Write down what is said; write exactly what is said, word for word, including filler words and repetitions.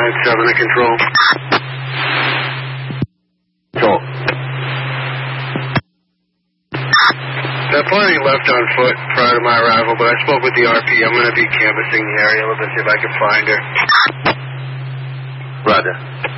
nine seven to control. Control. That party left on foot prior to my arrival, but I spoke with the R P. I'm going to be canvassing the area a little bit, see if I can find her. Roger.